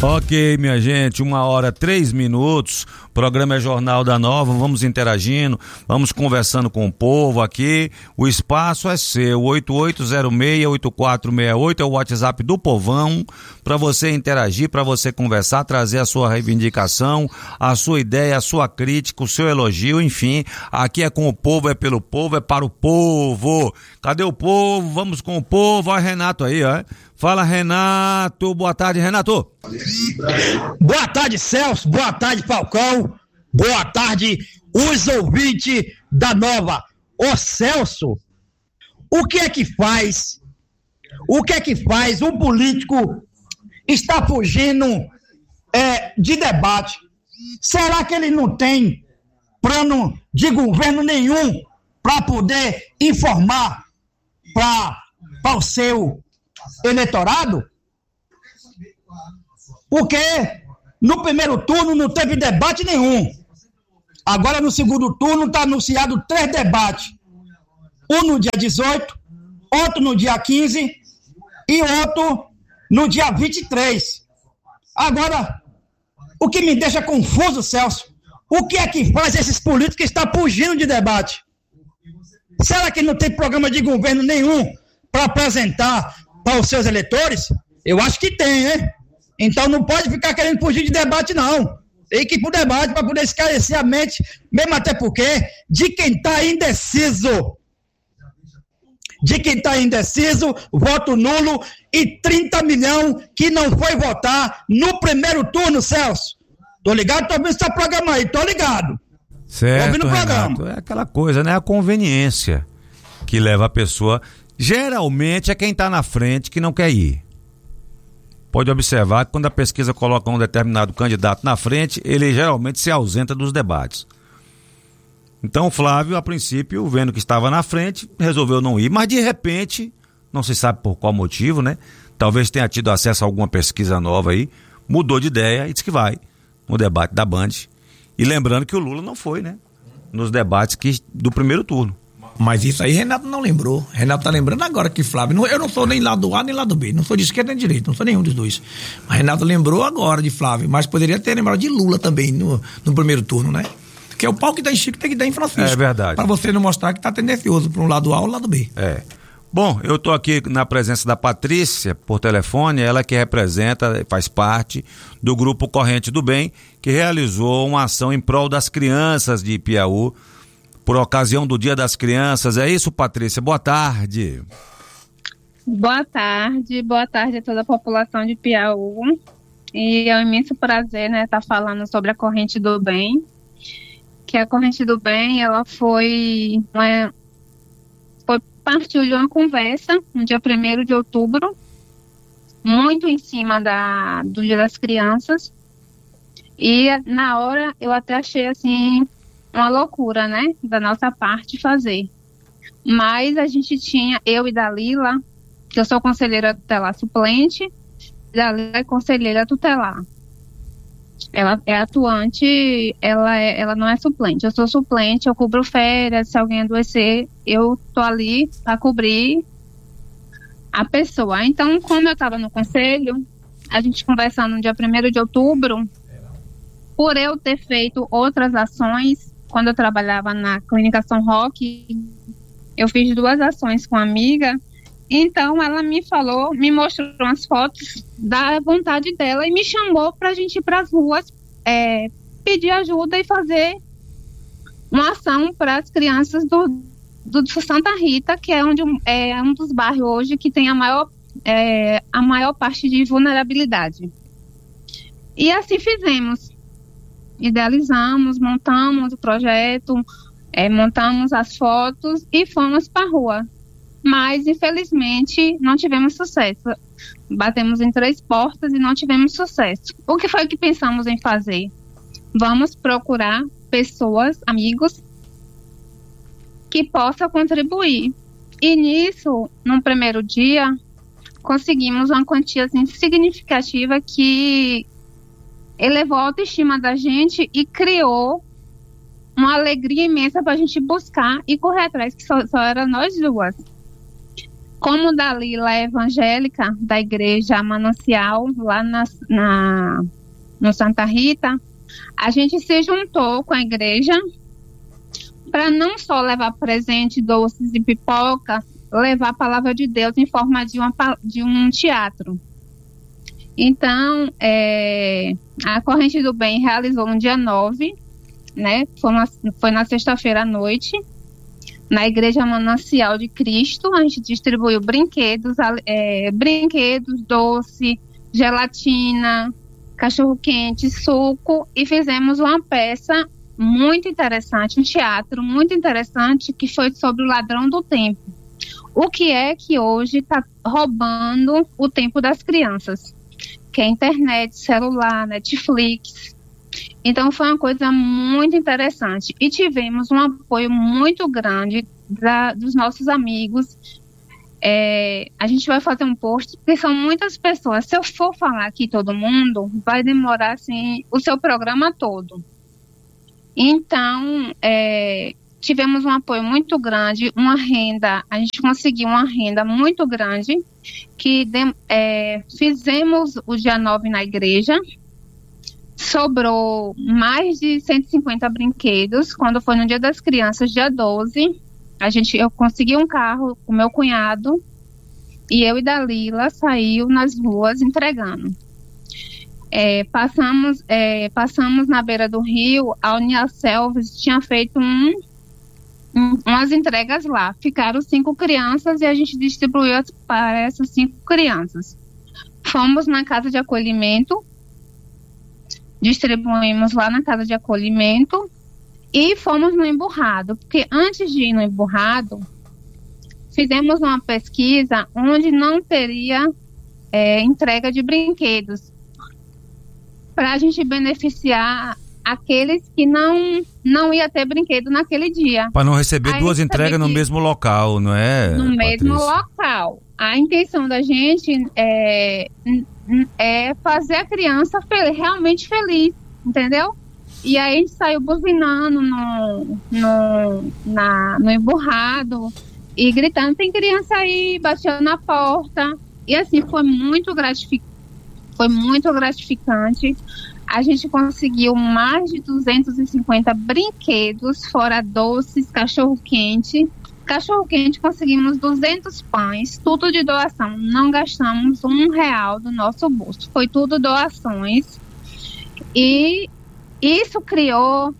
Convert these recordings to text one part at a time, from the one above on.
Ok, minha gente, 1h03. O programa é Jornal da Nova. Vamos interagindo, vamos conversando com o povo aqui. O espaço é seu. 8806-8468 é o WhatsApp do povão, para você interagir, para você conversar, trazer a sua reivindicação, a sua ideia, a sua crítica, o seu elogio, enfim. Aqui é com o povo, é pelo povo, é para o povo. Cadê o povo? Vamos com o povo. Olha Renato aí, ó. Fala, Renato. Boa tarde, Renato. Boa tarde, Celso. Boa tarde, Falcão. Boa tarde, os ouvintes da Nova. Ô, Celso, o que é que faz um político está fugindo de debate? Será que ele não tem plano de governo nenhum para poder informar para o seu eleitorado? Porque no primeiro turno não teve debate nenhum. Agora no segundo turno está anunciado 3 debates. Um no dia 18, outro no dia 15 e outro no dia 23. Agora, o que me deixa confuso, Celso, o que é que faz esses políticos que estão fugindo de debate? Será que não tem programa de governo nenhum para apresentar para os seus eleitores? Eu acho que tem, né? Então não pode ficar querendo fugir de debate, não. Tem que ir para o debate para poder esclarecer a mente, mesmo até porque de quem está indeciso, voto nulo e 30 milhões que não foi votar no primeiro turno, Celso. Tô ligado? Tô ouvindo esse programa aí, tô ligado. Certo, Renato. É aquela coisa, né? A conveniência que leva a pessoa. Geralmente é quem está na frente que não quer ir. Pode observar que quando a pesquisa coloca um determinado candidato na frente, ele geralmente se ausenta dos debates. Então o Flávio, a princípio, vendo que estava na frente, resolveu não ir, mas de repente, não se sabe por qual motivo, né? Talvez tenha tido acesso a alguma pesquisa nova aí, mudou de ideia e disse que vai no debate da Band. E lembrando que o Lula não foi, né? Nos debates do primeiro turno. Mas isso aí Renato não lembrou. Renato tá lembrando agora que Flávio... eu não sou nem lado A nem lado B. Não sou de esquerda nem de direita. Não sou nenhum dos dois. Mas Renato lembrou agora de Flávio. Mas poderia ter lembrado de Lula também no primeiro turno, né? Porque é o pau que dá em Chico tem que dar em Francisco. É verdade. Para você não mostrar que tá tendencioso para um lado A ou lado B. É. Bom, eu tô aqui na presença da Patrícia por telefone. Ela que representa, faz parte do Grupo Corrente do Bem, que realizou uma ação em prol das crianças de Piauí, por ocasião do Dia das Crianças. É isso, Patrícia? Boa tarde. Boa tarde a toda a população de Piauí. E é um imenso prazer, né, estar falando sobre a Corrente do Bem. Que a Corrente do Bem, ela partiu de uma conversa no dia 1º de outubro, muito em cima do Dia das Crianças. E na hora eu até achei assim uma loucura, né, da nossa parte fazer. Mas a gente tinha, eu e Dalila, que eu sou conselheira tutelar suplente, Dalila é conselheira tutelar. Ela é atuante, ela não é suplente. Eu sou suplente, eu cubro férias, se alguém adoecer, eu tô ali para cobrir a pessoa. Então, como eu estava no conselho, a gente conversando no dia 1º de outubro, por eu ter feito outras ações, quando eu trabalhava na Clínica São Roque, eu fiz 2 ações com uma amiga. Então ela me mostrou umas fotos da vontade dela e me chamou para a gente ir para as ruas, pedir ajuda e fazer uma ação para as crianças do Santa Rita, que é um dos bairros hoje que tem a maior parte de vulnerabilidade. E assim fizemos. Idealizamos, montamos o projeto, montamos as fotos e fomos para a rua. Mas, infelizmente, não tivemos sucesso. Batemos em 3 portas e não tivemos sucesso. O que foi que pensamos em fazer? Vamos procurar pessoas, amigos, que possam contribuir. E nisso, no primeiro dia, conseguimos uma quantia assim, significativa que elevou a autoestima da gente e criou uma alegria imensa para a gente buscar e correr atrás, que só era nós duas. Como Dalila é evangélica da igreja Manancial, lá no Santa Rita, a gente se juntou com a igreja para não só levar presente, doces e pipoca, levar a palavra de Deus em forma de um teatro. Então, a Corrente do Bem realizou no dia 9, né? Foi na sexta-feira à noite, na Igreja Manancial de Cristo. A gente distribuiu brinquedos, doce, gelatina, cachorro-quente, suco, e fizemos uma peça muito interessante, um teatro muito interessante, que foi sobre o ladrão do tempo. O que é que hoje está roubando o tempo das crianças? Que é internet, celular, Netflix. Então foi uma coisa muito interessante. E tivemos um apoio muito grande dos nossos amigos. A gente vai fazer um post, porque são muitas pessoas. Se eu for falar aqui todo mundo, vai demorar assim, o seu programa todo. Então, tivemos um apoio muito grande, a gente conseguiu uma renda muito grande, que fizemos o dia 9 na igreja. Sobrou mais de 150 brinquedos. Quando foi no Dia das Crianças, dia 12, eu consegui um carro com meu cunhado, e eu e Dalila saiu nas ruas entregando. Passamos na beira do rio. A Uniaselves tinha feito umas entregas lá. Ficaram 5 crianças e a gente distribuiu para essas 5 crianças. Fomos na casa de acolhimento, distribuímos lá na casa de acolhimento e fomos no Emburrado, porque antes de ir no Emburrado, fizemos uma pesquisa onde não teria entrega de brinquedos, para a gente beneficiar aqueles que não ia ter brinquedo naquele dia. Para não receber duas entregas no mesmo local, não é, no mesmo local. A intenção da gente é fazer a criança realmente feliz, entendeu? E aí a gente saiu buzinando no Emburrado e gritando, tem criança aí, bateu na porta. E assim, foi muito gratificante. A gente conseguiu mais de 250 brinquedos, fora doces, cachorro-quente. Cachorro-quente, conseguimos 200 pães, tudo de doação. Não gastamos R$1 do nosso bolso. Foi tudo doações. E isso criou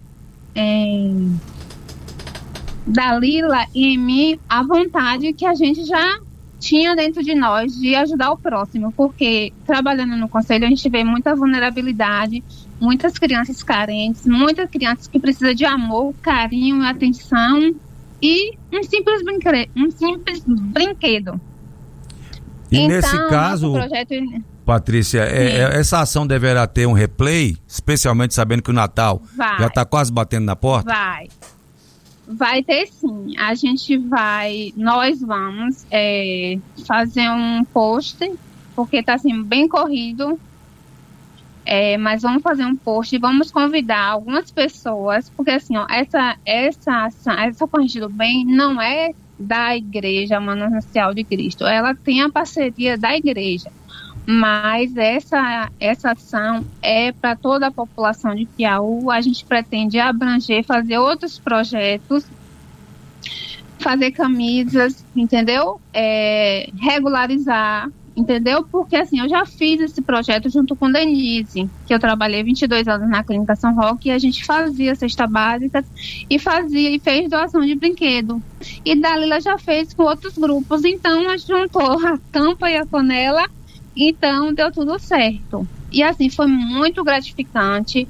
Dalila e em mim a vontade que a gente já tinha dentro de nós de ajudar o próximo, porque trabalhando no conselho a gente vê muita vulnerabilidade, muitas crianças carentes, muitas crianças que precisam de amor, carinho e atenção e um simples brinquedo. E então, nesse caso, Patrícia, essa ação deverá ter um replay, especialmente sabendo que o Natal já está quase batendo na porta? Vai ter sim. Nós vamos fazer um post, porque está assim, bem corrido, mas vamos fazer um post e vamos convidar algumas pessoas, porque assim, ó, essa Corrente do Bem não é da Igreja Manancial de Cristo, ela tem a parceria da igreja, mas essa ação é para toda a população de Piauí. A gente pretende abranger, fazer outros projetos, fazer camisas, entendeu? Regularizar, entendeu? Porque assim, eu já fiz esse projeto junto com Denise, que eu trabalhei 22 anos na Clínica São Roque, e a gente fazia cesta básica e fez doação de brinquedo. E Dalila já fez com outros grupos, então a gente juntou a tampa e a panela. Então deu tudo certo. E assim, foi muito gratificante.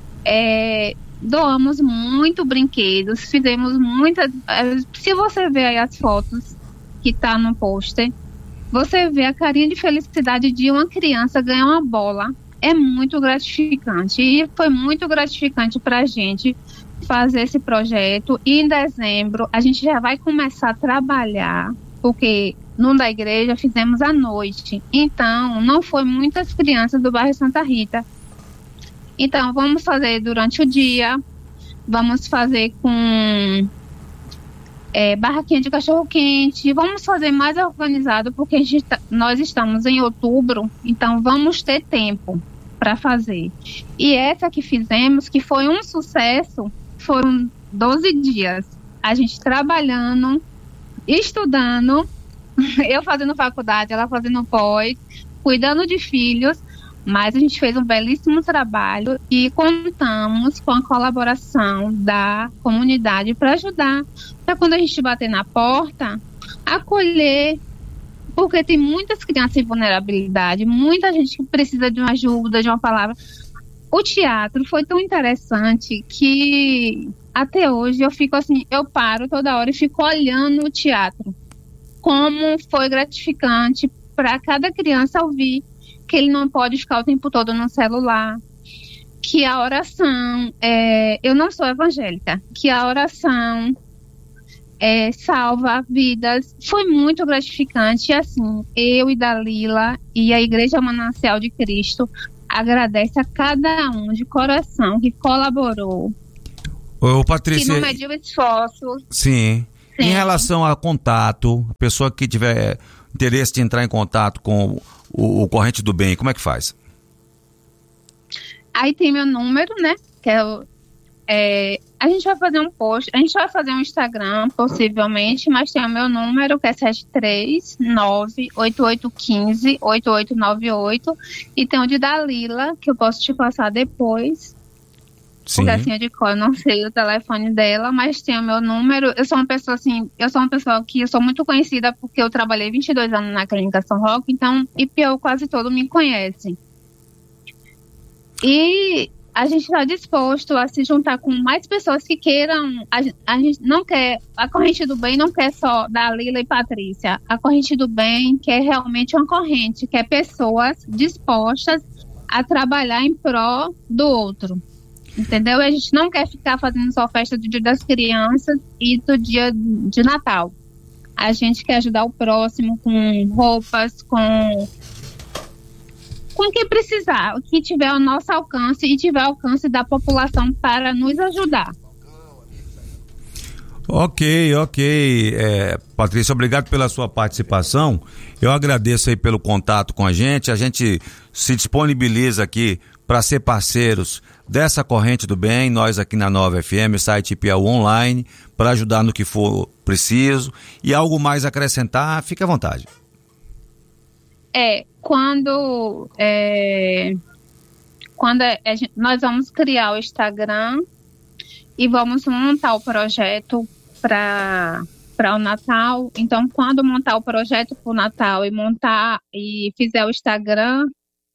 Doamos muito brinquedos, fizemos muitas. Se você ver aí as fotos que tá no pôster, você vê a carinha de felicidade de uma criança ganhar uma bola. É muito gratificante. E foi muito gratificante pra gente fazer esse projeto. E em dezembro a gente já vai começar a trabalhar, porque no da igreja fizemos à noite, então não foi muitas crianças do bairro Santa Rita. Então vamos fazer durante o dia, vamos fazer com barraquinha de cachorro-quente. Vamos fazer mais organizado, porque nós estamos em outubro, então vamos ter tempo para fazer. E essa que fizemos, que foi um sucesso, foram 12 dias. A gente trabalhando, estudando, eu fazendo faculdade, ela fazendo pós, cuidando de filhos, mas a gente fez um belíssimo trabalho e contamos com a colaboração da comunidade para ajudar, para quando a gente bater na porta, acolher, porque tem muitas crianças em vulnerabilidade, muita gente que precisa de uma ajuda, de uma palavra. O teatro foi tão interessante que até hoje eu fico assim, eu paro toda hora e fico olhando o teatro. Como foi gratificante para cada criança ouvir que ele não pode ficar o tempo todo no celular, que a oração, eu não sou evangélica, que a oração salva vidas. Foi muito gratificante. E assim, eu e Dalila e a Igreja Manancial de Cristo agradece a cada um de coração que colaborou. Ô, Patrícia, que não mediu esforço. Sim. Em relação a contato, a pessoa que tiver interesse de entrar em contato com o Corrente do Bem, como é que faz? Aí tem meu número, né? Que a gente vai fazer um post, a gente vai fazer um Instagram, possivelmente, mas tem o meu número, que é 739-8815-8898, e tem o de Dalila, que eu posso te passar depois. Sim. Porque assim, de cor, eu não sei o telefone dela, mas tem o meu número. Eu sou uma pessoa que eu sou muito conhecida porque eu trabalhei 22 anos na Clínica São Roque, então IPO quase todo me conhece. E a gente está disposto a se juntar com mais pessoas que queiram. A gente não quer, a Corrente do Bem não quer só Dalila e Patrícia. A Corrente do Bem quer realmente uma corrente, quer pessoas dispostas a trabalhar em prol do outro. Entendeu? E a gente não quer ficar fazendo só festa do Dia das Crianças e do dia de Natal. A gente quer ajudar o próximo com roupas, com quem precisar, o que tiver ao nosso alcance e tiver alcance da população para nos ajudar. Ok. Patrícia, obrigado pela sua participação. Eu agradeço aí pelo contato com a gente se disponibiliza aqui para ser parceiros dessa Corrente do Bem, nós aqui na Nova FM, site Piauí Online, para ajudar no que for preciso. E algo mais a acrescentar, fique à vontade. Nós vamos criar o Instagram e vamos montar o projeto para o Natal. Então, quando montar o projeto para o Natal e fizer o Instagram,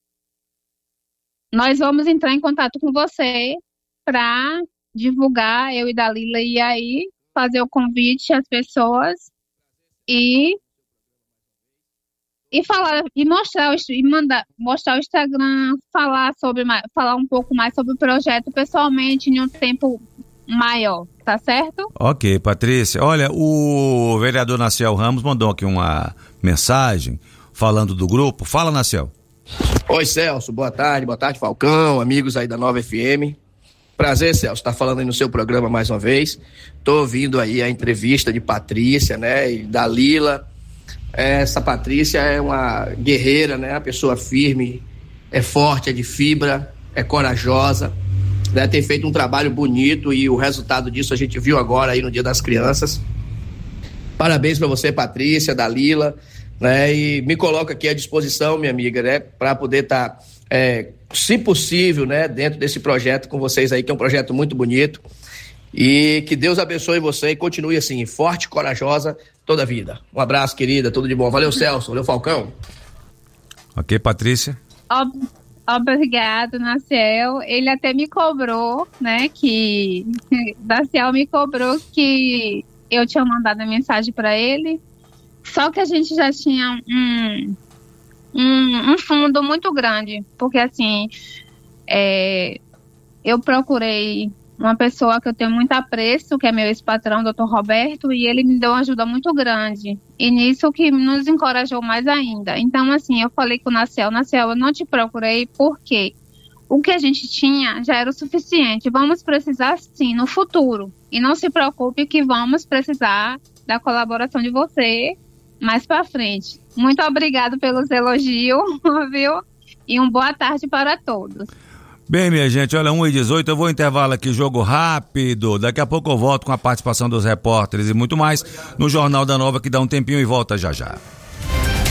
nós vamos entrar em contato com você para divulgar, eu e Dalila, e aí fazer o convite às pessoas e falar, e mostrar o Instagram, falar um pouco mais sobre o projeto pessoalmente em um tempo maior, tá certo? Ok, Patrícia. Olha, o vereador Naciel Ramos mandou aqui uma mensagem falando do grupo. Fala, Naciel. Oi, Celso, boa tarde, Falcão, amigos aí da Nova FM. Prazer, Celso, estar falando aí no seu programa mais uma vez. Tô ouvindo aí a entrevista de Patrícia, né, e Dalila. Essa Patrícia é uma guerreira, né, uma pessoa firme, é forte, é de fibra, é corajosa, né, tem feito um trabalho bonito e o resultado disso a gente viu agora aí no Dia das Crianças. Parabéns para você, Patrícia, Dalila, né, e me coloco aqui à disposição, minha amiga, né, para poder estar, se possível, né, dentro desse projeto com vocês aí, que é um projeto muito bonito, e que Deus abençoe você e continue assim, forte, corajosa, toda a vida. Um abraço, querida, tudo de bom. Valeu, Celso, valeu, Falcão. Ok, Patrícia. Obrigado, Naciel. Ele até me cobrou, né, Naciel me cobrou que eu tinha mandado a mensagem para ele, só que a gente já tinha um fundo muito grande, porque assim, eu procurei uma pessoa que eu tenho muito apreço, que é meu ex-patrão, Dr. Roberto, e ele me deu uma ajuda muito grande. E nisso que nos encorajou mais ainda. Então, assim, eu falei com o Naciel, eu não te procurei porque o que a gente tinha já era o suficiente. Vamos precisar, sim, no futuro. E não se preocupe que vamos precisar da colaboração de você mais para frente. Muito obrigado pelos elogios, viu? E uma boa tarde para todos. Bem, minha gente, olha, 1h18, eu vou intervalo aqui, jogo rápido. Daqui a pouco eu volto com a participação dos repórteres e muito mais no Jornal da Nova, que dá um tempinho e volta já já.